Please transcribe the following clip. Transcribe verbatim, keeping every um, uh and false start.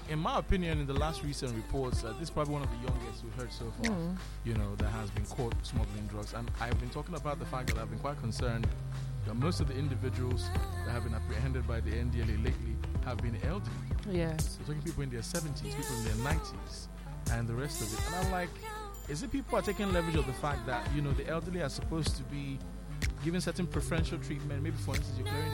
in my opinion, in the last recent reports, uh, this is probably one of the youngest we've heard so far, Mm. you know, that has been caught smuggling drugs. And I've been talking about the fact that I've been quite concerned that most of the individuals that have been apprehended by the N D L A lately have been elderly. Yes. We're talking people in their seventies, people in their nineties, and the rest of it. And I'm like, is it people are taking leverage of the fact that, you know, the elderly are supposed to be given certain preferential treatment? Maybe, for instance, you're clearing